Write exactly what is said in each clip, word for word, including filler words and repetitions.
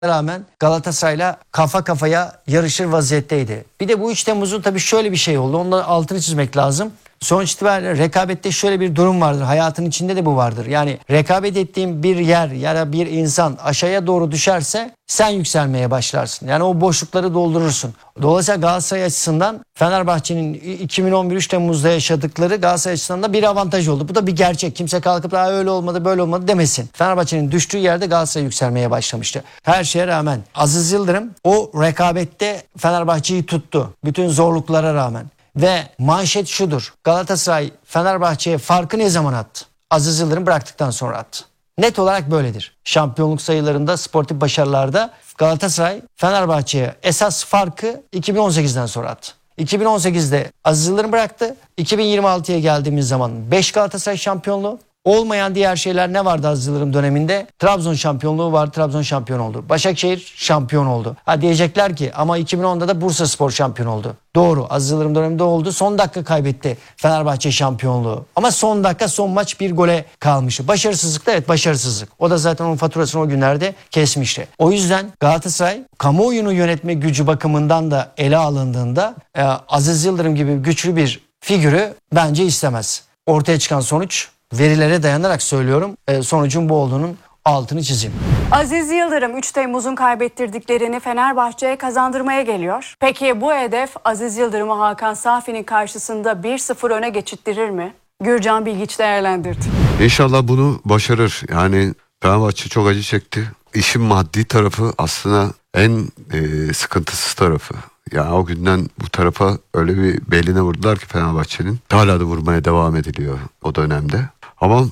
rağmen Galatasaray'la kafa kafaya yarışır vaziyetteydi. Bir de bu üç Temmuz'un tabii şöyle bir şey oldu. Onun da altını çizmek lazım. Sonuç itibariyle rekabette şöyle bir durum vardır. Hayatın içinde de bu vardır. Yani rekabet ettiğin bir yer ya da bir insan aşağıya doğru düşerse sen yükselmeye başlarsın. Yani o boşlukları doldurursun. Dolayısıyla Galatasaray açısından Fenerbahçe'nin iki bin on bir üç Temmuz'da yaşadıkları Galatasaray açısından da bir avantaj oldu. Bu da bir gerçek. Kimse kalkıp da öyle olmadı böyle olmadı demesin. Fenerbahçe'nin düştüğü yerde Galatasaray yükselmeye başlamıştı. Her şeye rağmen Aziz Yıldırım o rekabette Fenerbahçe'yi tuttu. Bütün zorluklara rağmen. Ve manşet şudur. Galatasaray Fenerbahçe'ye farkı ne zaman attı? Aziz Yıldırım bıraktıktan sonra attı. Net olarak böyledir. Şampiyonluk sayılarında, sportif başarılarda Galatasaray Fenerbahçe'ye esas farkı iki bin on sekizden sonra attı. iki bin on sekizde Aziz Yıldırım bıraktı. iki bin yirmi altıya geldiğimiz zaman beş Galatasaray şampiyonluğu. Olmayan diğer şeyler ne vardı Aziz Yıldırım döneminde? Trabzon şampiyonluğu vardı. Trabzon şampiyon oldu. Başakşehir şampiyon oldu. Ha diyecekler ki ama iki bin onda da Bursaspor şampiyon oldu. Doğru. Aziz Yıldırım döneminde oldu. Son dakika kaybetti Fenerbahçe şampiyonluğu. Ama son dakika son maç bir gole kalmıştı. Başarısızlık da evet başarısızlık. O da zaten onun faturasını o günlerde kesmişti. O yüzden Galatasaray kamuoyunu yönetme gücü bakımından da ele alındığında e, Aziz Yıldırım gibi güçlü bir figürü bence istemez. Ortaya çıkan sonuç verilere dayanarak söylüyorum. E, sonucun bu olduğunun altını çizeyim. Aziz Yıldırım üç Temmuz'un kaybettirdiklerini Fenerbahçe'ye kazandırmaya geliyor. Peki bu hedef Aziz Yıldırım'ı Hakan Safi'nin karşısında bir sıfır öne geçittirir mi? Gürcan Bilgiç değerlendirdi. İnşallah bunu başarır. Yani Fenerbahçe çok acı çekti. İşin maddi tarafı aslında en e, sıkıntısız tarafı. Ya o günden bu tarafa öyle bir beline vurdular ki Fenerbahçe'nin. Hala da vurmaya devam ediliyor o dönemde. Ama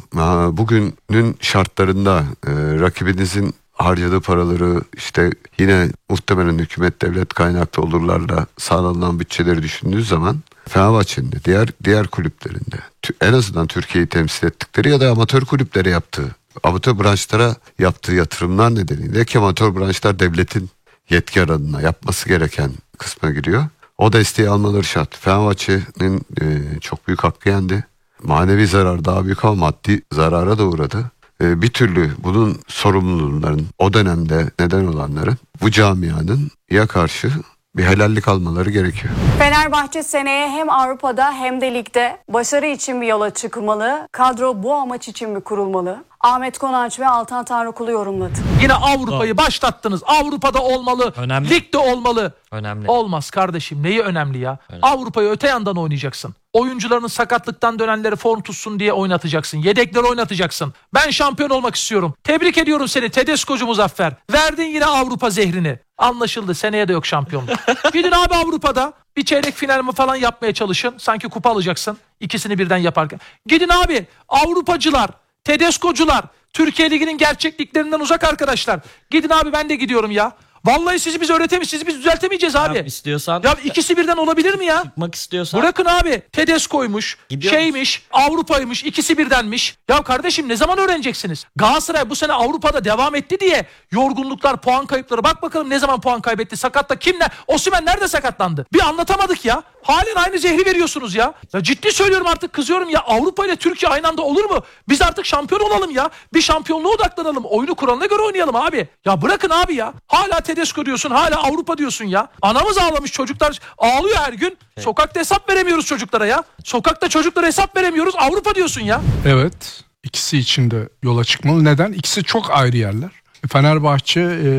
bugünün şartlarında e, rakibinizin harcadığı paraları işte yine muhtemelen hükümet devlet kaynaklı olurlarla sağlanan bütçeleri düşündüğü zaman Fenerbahçe'nin de diğer diğer kulüplerinde en azından Türkiye'yi temsil ettikleri ya da amatör kulüplere yaptığı, amatör branşlara yaptığı yatırımlar nedeniyle ki amatör branşlar devletin yetki alanına yapması gereken kısma giriyor. O desteği almaları şart. Fenerbahçe'nin e, çok büyük hakkı yendi. Manevi zarar daha büyük ama maddi zarara da uğradı. E, bir türlü bunun sorumluluğunların o dönemde neden olanların bu camianın ya karşı bir helallik almaları gerekiyor. Fenerbahçe seneye hem Avrupa'da hem de ligde başarı için bir yola çıkmalı. Kadro bu amaç için mi kurulmalı? Ahmet Konanç ve Altan Tanrıkulu yorumladı. Yine Avrupa'yı başlattınız. Avrupa'da olmalı, Önemli. ligde olmalı. Önemli. Olmaz kardeşim. Neyi önemli ya? Önemli. Avrupa'yı öte yandan oynayacaksın. Oyuncularının sakatlıktan dönenleri form tutsun diye oynatacaksın. Yedekleri oynatacaksın. Ben şampiyon olmak istiyorum. Tebrik ediyorum seni Tedesco'cu Muzaffer. Verdin yine Avrupa zehrini. Anlaşıldı. Seneye de yok şampiyonluk. Gidin abi Avrupa'da bir çeyrek final mi falan yapmaya çalışın. Sanki kupa alacaksın. İkisini birden yaparken. Gidin abi Avrupacılar, Tedesco'cular, Türkiye Ligi'nin gerçekliklerinden uzak arkadaşlar. Gidin abi ben de gidiyorum ya. Vallahi sizi biz öğretemeyiz, sizi biz düzeltemeyeceğiz abi. Ya istiyorsan. Ya ikisi birden olabilir mi ya? Çıkmak istiyorsan. Bırakın abi. Tedesco'ymuş, Gidiyor şeymiş, Avrupa'ymış, ikisi birdenmiş. Ya kardeşim ne zaman öğreneceksiniz? Galatasaray bu sene Avrupa'da devam etti diye yorgunluklar, puan kayıpları. Bak bakalım ne zaman puan kaybetti? Sakatta kimle? Osimhen nerede sakatlandı? Bir anlatamadık ya. Halen aynı zehri veriyorsunuz ya. Ya ciddi söylüyorum artık kızıyorum ya. Avrupa ile Türkiye aynı anda olur mu? Biz artık şampiyon olalım ya. Bir şampiyonluğa odaklanalım. Oyunu kuralına göre oynayalım abi. Ya bırakın abi ya. Hala Tedesco diyorsun, hala Avrupa diyorsun ya. Anamız ağlamış, çocuklar ağlıyor her gün. Sokakta hesap veremiyoruz çocuklara ya. Sokakta çocuklara hesap veremiyoruz. Avrupa diyorsun ya. Evet, ikisi için de yola çıkmalı. Neden? İkisi çok ayrı yerler. Fenerbahçe e,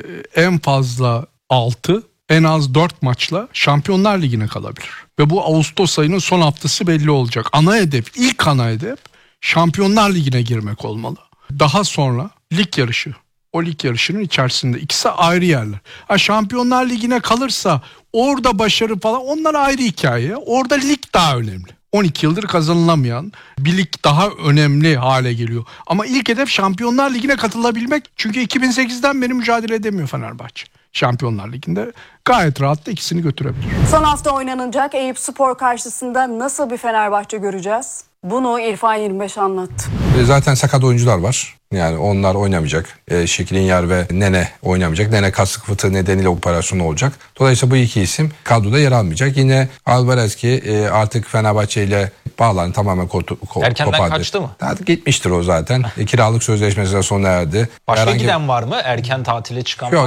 en fazla altı, en az dört maçla Şampiyonlar Ligi'ne kalabilir. Ve bu Ağustos ayının son haftası belli olacak. Ana hedef, ilk ana hedef Şampiyonlar Ligi'ne girmek olmalı. Daha sonra lig yarışı. O lig yarışının içerisinde ikisi ayrı yerler. Ha, Şampiyonlar Ligi'ne kalırsa orada başarı falan onlar ayrı hikaye. Orada lig daha önemli. on iki yıldır kazanılamayan bir lig daha önemli hale geliyor. Ama ilk hedef Şampiyonlar Ligi'ne katılabilmek. Çünkü iki bin sekizden beri mücadele edemiyor Fenerbahçe. Şampiyonlar Ligi'nde gayet rahat da ikisini götürebilir. Son hafta oynanacak Eyüpspor karşısında nasıl bir Fenerbahçe göreceğiz? Bunu İrfan yirmi beş anlattı. Zaten sakat oyuncular var. Yani onlar oynamayacak. E, Şikrinyar ve Nene oynamayacak. Nene kasık fıtığı nedeniyle operasyonu olacak. Dolayısıyla bu iki isim kadroda yer almayacak. Yine Alvarez ki e, artık Fenerbahçe ile bağlarını tamamen ko- ko- Erkenden kopardı. kaçtı mı? Artık gitmiştir o zaten. E, kiralık sözleşmesi de sona erdi. Başka Herhangi- giden var mı? Erken tatile çıkan Yok, var mı?